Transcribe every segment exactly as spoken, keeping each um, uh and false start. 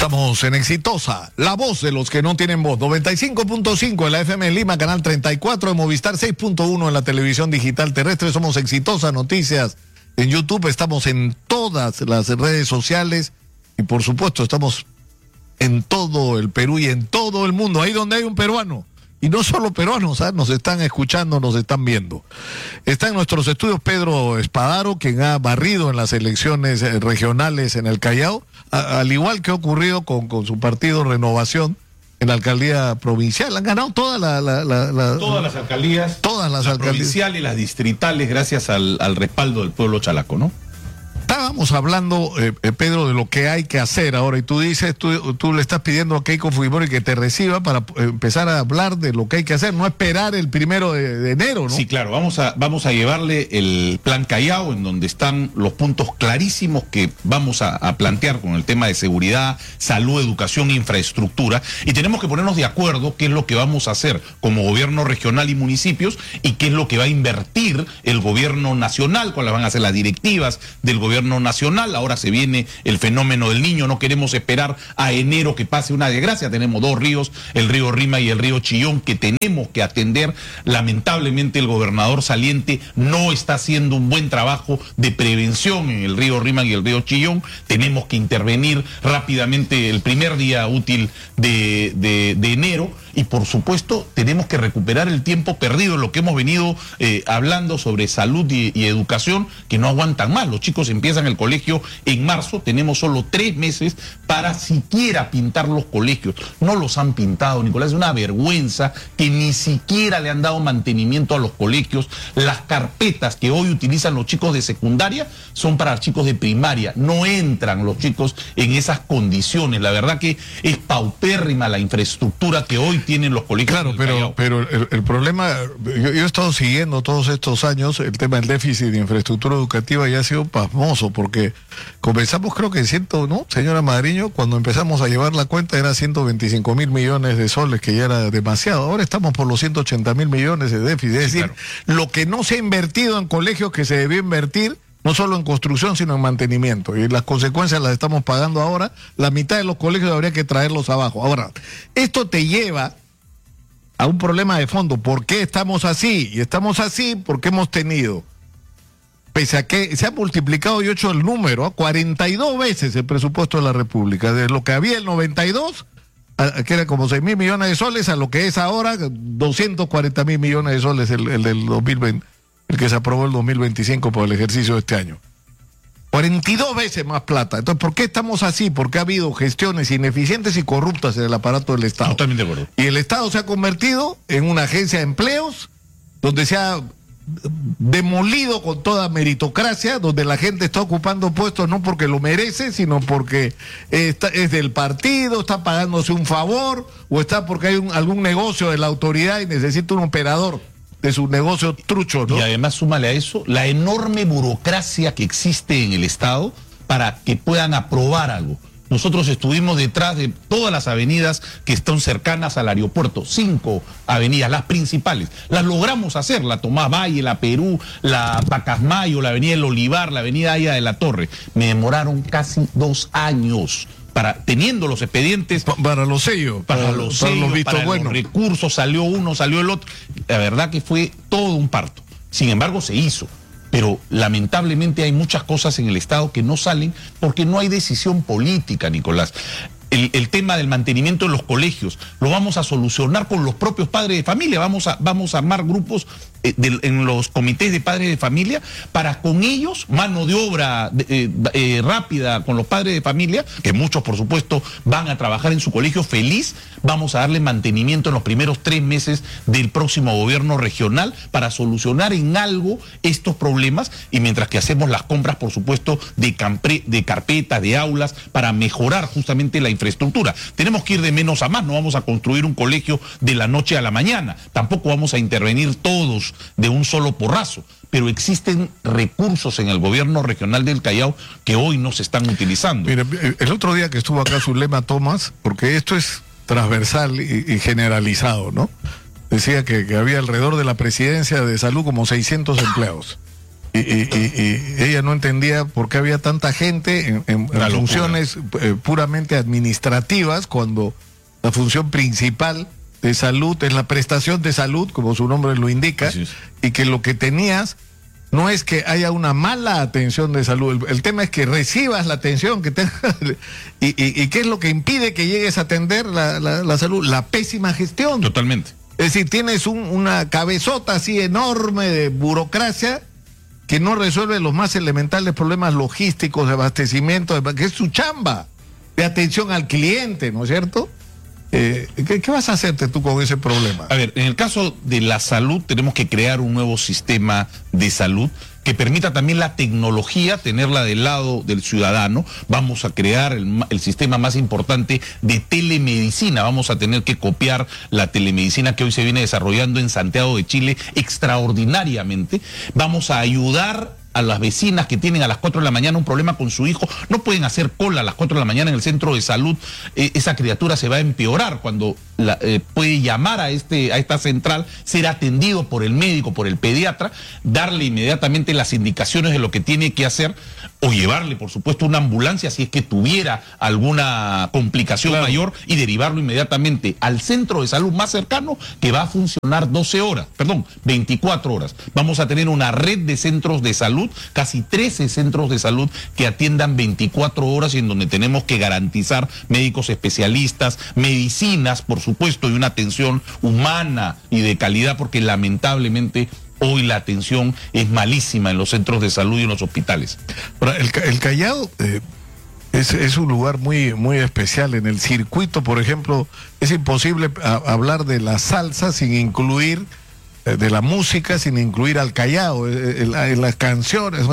Estamos en Exitosa, la voz de los que no tienen voz. noventa y cinco punto cinco en la F M en Lima, canal treinta y cuatro de Movistar, seis punto uno en la televisión digital terrestre. Somos Exitosa Noticias en YouTube. Estamos en todas las redes sociales y por supuesto estamos en todo el Perú y en todo el mundo, ahí donde hay un peruano. Y no solo peruanos, ¿eh? Nos están escuchando, nos están viendo. Está en nuestros estudios Pedro Espadaro, quien ha barrido en las elecciones regionales en el Callao, a, al igual que ha ocurrido con, con su partido Renovación en la alcaldía provincial. Han ganado toda la, la, la, la, todas las alcaldías, todas las la alcaldías provincial y las distritales, gracias al, al respaldo del pueblo chalaco, ¿no? Estábamos hablando, eh, eh, Pedro, de lo que hay que hacer ahora, y tú dices, tú, tú le estás pidiendo a Keiko Fujimori que te reciba para eh, empezar a hablar de lo que hay que hacer, no esperar el primero de, de enero, ¿no? Sí, claro, vamos a, vamos a llevarle el plan Callao, en donde están los puntos clarísimos que vamos a, a plantear con el tema de seguridad, salud, educación, infraestructura, y tenemos que ponernos de acuerdo qué es lo que vamos a hacer como gobierno regional y municipios, y qué es lo que va a invertir el gobierno nacional, cuáles van a ser las directivas del gobierno nacional. Ahora se viene el fenómeno del Niño, no queremos esperar a enero que pase una desgracia. Tenemos dos ríos, el río Rima y el río Chillón, que tenemos que atender. Lamentablemente el gobernador saliente no está haciendo un buen trabajo de prevención en el río Rima y el río Chillón. Tenemos que intervenir rápidamente el primer día útil de, de, de enero, y por supuesto tenemos que recuperar el tiempo perdido, lo que hemos venido eh, hablando sobre salud y, y educación, que no aguantan más. Los chicos empiezan el colegio en marzo, tenemos solo tres meses para siquiera pintar los colegios. No los han pintado, Nicolás, es una vergüenza que ni siquiera le han dado mantenimiento a los colegios. Las carpetas que hoy utilizan los chicos de secundaria son para chicos de primaria, no entran los chicos en esas condiciones. La verdad que es paupérrima la infraestructura que hoy tienen los colegios. Claro, pero, pero el, el problema, yo, yo he estado siguiendo todos estos años el tema del déficit de infraestructura educativa y ha sido pasmoso, porque comenzamos creo que ciento, ¿no, señora Madriño? Cuando empezamos a llevar la cuenta era ciento veinticinco mil millones de soles, que ya era demasiado. Ahora estamos por los ciento ochenta mil millones de déficit. Es Sí, decir, claro. Lo que no se ha invertido en colegios que se debió invertir, no solo en construcción, sino en mantenimiento. Y las consecuencias las estamos pagando ahora. La mitad de los colegios habría que traerlos abajo. Ahora, esto te lleva a un problema de fondo. ¿Por qué estamos así? Y estamos así porque hemos tenido, pese a que se ha multiplicado y hecho el número, ¿eh? cuarenta y dos veces el presupuesto de la República, de lo que había el noventa y dos, a, que era como seis mil millones de soles, a lo que es ahora doscientos cuarenta mil millones de soles el, el del dos mil veinte. El que se aprobó el dos mil veinticinco por el ejercicio de este año. cuarenta y dos veces más plata. Entonces, ¿por qué estamos así? Porque ha habido gestiones ineficientes y corruptas en el aparato del Estado. Totalmente de acuerdo. Y el Estado se ha convertido en una agencia de empleos donde se ha demolido con toda meritocracia, donde la gente está ocupando puestos no porque lo merece, sino porque está, es del partido, está pagándose un favor, o está porque hay un, algún negocio de la autoridad y necesita un operador de su negocio trucho, ¿no? Y además súmale a eso la enorme burocracia que existe en el Estado para que puedan aprobar algo. Nosotros estuvimos detrás de todas las avenidas que están cercanas al aeropuerto, cinco avenidas, las principales. Las logramos hacer, la Tomás Valle, la Perú, la Pacasmayo, la avenida El Olivar, la avenida Aya de la Torre. Me demoraron casi dos años. Para, teniendo los expedientes pa, para los sellos, para, para los para sellos, los vistos para buenos. los recursos, salió uno, salió el otro. La verdad que fue todo un parto. Sin embargo, se hizo. Pero lamentablemente hay muchas cosas en el Estado que no salen porque no hay decisión política, Nicolás. El, el tema del mantenimiento de los colegios lo vamos a solucionar con los propios padres de familia. Vamos a, vamos a armar grupos eh, de, en los comités de padres de familia para con ellos, mano de obra eh, eh, rápida con los padres de familia, que muchos por supuesto van a trabajar en su colegio feliz. Vamos a darle mantenimiento en los primeros tres meses del próximo gobierno regional para solucionar en algo estos problemas, y mientras que hacemos las compras por supuesto de, campre, de carpetas, de aulas, para mejorar justamente la infraestructura. Tenemos que ir de menos a más, no vamos a construir un colegio de la noche a la mañana, tampoco vamos a intervenir todos de un solo porrazo, pero existen recursos en el gobierno regional del Callao que hoy no se están utilizando. Mire, el otro día que estuvo acá Zulema Tomás, porque esto es transversal y, y generalizado, ¿no? Decía que, que había alrededor de la presidencia de salud como seiscientos empleados. y, y, y, y ella no entendía por qué había tanta gente en, en, en funciones eh, puramente administrativas, cuando la función principal de salud es la prestación de salud, como su nombre lo indica, y que lo que tenías no es que haya una mala atención de salud, el, el tema es que recibas la atención que tengas. y, y, y qué es lo que impide que llegues a atender la, la, la salud, la pésima gestión. Totalmente. Es decir, tienes un, una cabezota así enorme de burocracia que no resuelve los más elementales problemas logísticos, de abastecimiento, de, que es su chamba, de atención al cliente, ¿no es cierto? Eh, ¿qué, ¿Qué vas a hacerte tú con ese problema? A ver, en el caso de la salud tenemos que crear un nuevo sistema de salud que permita también la tecnología, tenerla del lado del ciudadano. Vamos a crear el, el sistema más importante de telemedicina. Vamos a tener que copiar la telemedicina que hoy se viene desarrollando en Santiago de Chile extraordinariamente. Vamos a ayudar a las vecinas que tienen a las cuatro de la mañana un problema con su hijo, no pueden hacer cola a las cuatro de la mañana en el centro de salud. Eh, esa criatura se va a empeorar cuando la, eh, puede llamar a, este, a esta central, ser atendido por el médico, por el pediatra, darle inmediatamente las indicaciones de lo que tiene que hacer, o llevarle, por supuesto, una ambulancia si es que tuviera alguna complicación claro. mayor, y derivarlo inmediatamente al centro de salud más cercano, que va a funcionar doce horas, perdón, veinticuatro horas. Vamos a tener una red de centros de salud, casi trece centros de salud que atiendan veinticuatro horas, y en donde tenemos que garantizar médicos especialistas, medicinas, por supuesto, y una atención humana y de calidad, porque lamentablemente hoy la atención es malísima en los centros de salud y en los hospitales. Ahora, el, el Callao eh, es, es un lugar muy, muy especial. En el circuito, por ejemplo, es imposible a, hablar de la salsa sin incluir, eh, de la música sin incluir al Callao, eh, en, en las canciones.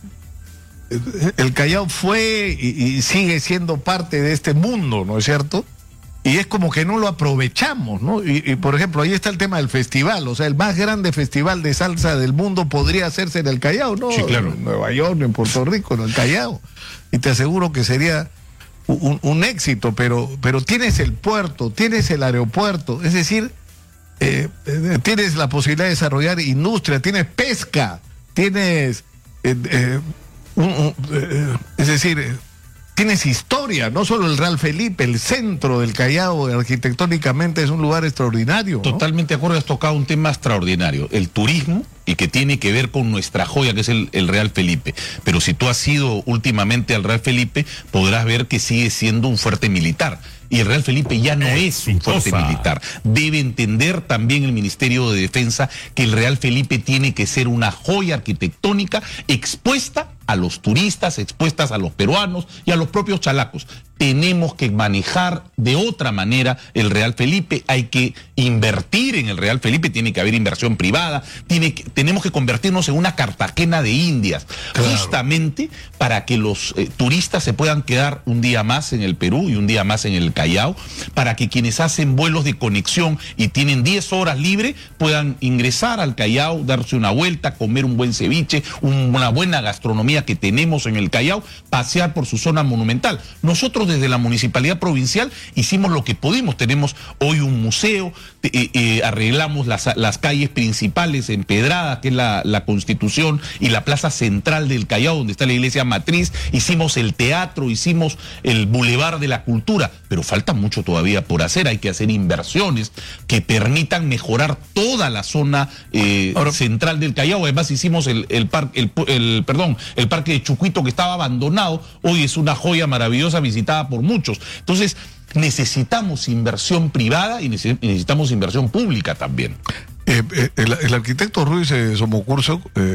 Eh, el Callao fue y, y sigue siendo parte de este mundo, ¿no es cierto? Y es como que no lo aprovechamos, ¿no? Y, y por ejemplo, ahí está el tema del festival, o sea, el más grande festival de salsa del mundo podría hacerse en el Callao, ¿no? Sí, claro. En Nueva York, en Puerto Rico, en el Callao. Y te aseguro que sería un, un éxito, pero, pero tienes el puerto, tienes el aeropuerto, es decir, eh, eh, tienes la posibilidad de desarrollar industria, tienes pesca, tienes, eh, eh, un, un, eh, es decir... Eh, tienes historia, no solo el Real Felipe, el centro del Callao arquitectónicamente es un lugar extraordinario, ¿no? Totalmente de acuerdo, has tocado un tema extraordinario, el turismo, y que tiene que ver con nuestra joya, que es el, el Real Felipe. Pero si tú has ido últimamente al Real Felipe, podrás ver que sigue siendo un fuerte militar. Y el Real Felipe ya no es un fuerte militar. Debe entender también el Ministerio de Defensa que el Real Felipe tiene que ser una joya arquitectónica expuesta a los turistas, expuestas a los peruanos y a los propios chalacos. Tenemos que manejar de otra manera el Real Felipe, hay que invertir en el Real Felipe, tiene que haber inversión privada, tiene que, tenemos que convertirnos en una Cartagena de Indias, claro. justamente para que los eh, turistas se puedan quedar un día más en el Perú y un día más en el Callao, para que quienes hacen vuelos de conexión y tienen diez horas libre puedan ingresar al Callao, darse una vuelta, comer un buen ceviche, un, una buena gastronomía que tenemos en el Callao, pasear por su zona monumental. Nosotros desde la Municipalidad Provincial hicimos lo que pudimos. Tenemos hoy un museo, eh, eh, arreglamos las, las calles principales empedradas, que es la, la Constitución, y la plaza central del Callao, donde está la iglesia matriz. Hicimos el teatro, hicimos el Boulevard de la Cultura, pero falta mucho todavía por hacer. Hay que hacer inversiones que permitan mejorar toda la zona eh, Ahora, central del Callao. Además hicimos el, el, par, el, el, perdón, el parque de Chucuito, que estaba abandonado. Hoy es una joya maravillosa visitada por muchos. Entonces necesitamos inversión privada y necesitamos inversión pública también. Eh, eh, el, el arquitecto Ruiz eh, Somocurso eh,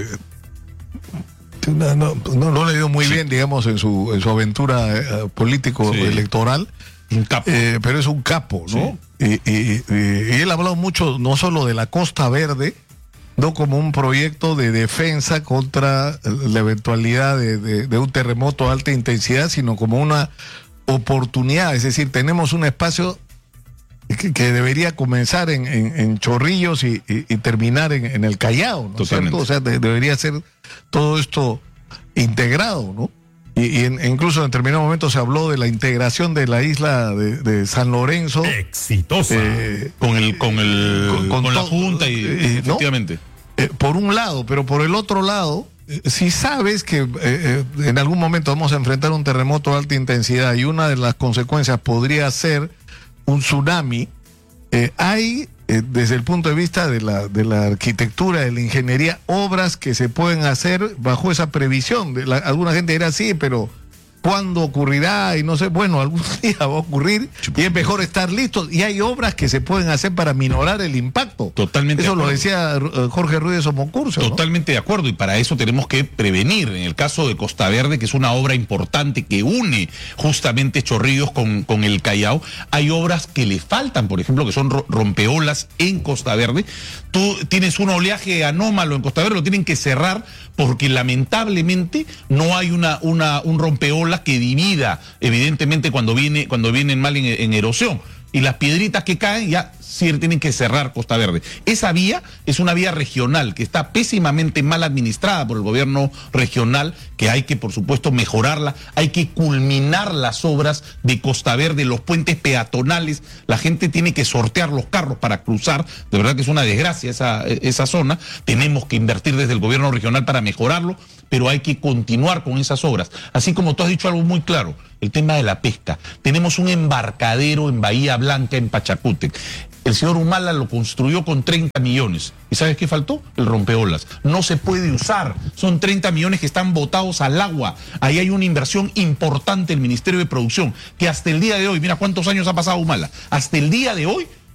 no, no, no lo ha leído muy sí. bien, digamos, en su, en su aventura eh, político-electoral, sí. eh, pero es un capo, ¿no? Sí. Y, y, y, y él ha hablado mucho no solo de la Costa Verde, no como un proyecto de defensa contra la eventualidad de, de, de un terremoto de alta intensidad, sino como una oportunidad. Es decir, tenemos un espacio que, que debería comenzar en, en, en Chorrillos y, y, y terminar en, en el Callao, ¿no es cierto? O sea, de, debería ser todo esto integrado, ¿no? Y, y en, incluso en determinado momento se habló de la integración de la isla de, de San Lorenzo. Exitosa. Eh, con el, con el, con, con, con la Junta y, y efectivamente. ¿No? Eh, por un lado, pero por el otro lado, si sabes que eh, eh, en algún momento vamos a enfrentar un terremoto de alta intensidad y una de las consecuencias podría ser un tsunami, eh, hay eh, desde el punto de vista de la, de la arquitectura, de la ingeniería, obras que se pueden hacer bajo esa previsión. De la, alguna gente dirá sí, pero ¿cuándo ocurrirá? Y no sé, bueno, algún día va a ocurrir y es mejor estar listos. Y hay obras que se pueden hacer para minorar el impacto. Totalmente. Eso lo decía Jorge Ruiz de Somocurso. Totalmente, ¿no?, de acuerdo, y para eso tenemos que prevenir. En el caso de Costa Verde, que es una obra importante que une justamente Chorrillos con, con el Callao, hay obras que le faltan, por ejemplo, que son rompeolas en Costa Verde. Tú tienes un oleaje anómalo en Costa Verde, lo tienen que cerrar porque lamentablemente no hay una, una, un rompeolas que divida, evidentemente, cuando viene, cuando vienen mal en, en erosión. Y las piedritas que caen ya sí tienen que cerrar Costa Verde. Esa vía es una vía regional que está pésimamente mal administrada por el gobierno regional, que hay que, por supuesto, mejorarla. Hay que culminar las obras de Costa Verde, los puentes peatonales. La gente tiene que sortear los carros para cruzar. De verdad que es una desgracia esa, esa zona. Tenemos que invertir desde el gobierno regional para mejorarlo, pero hay que continuar con esas obras. Así como tú has dicho algo muy claro, el tema de la pesca. Tenemos un embarcadero en Bahía Blanca, en Pachacútec. El señor Humala lo construyó con treinta millones. ¿Y sabes qué faltó? El rompeolas. No se puede usar. Son treinta millones que están botados al agua. Ahí hay una inversión importante del Ministerio de Producción, que hasta el día de hoy, mira cuántos años ha pasado Humala, hasta el día de hoy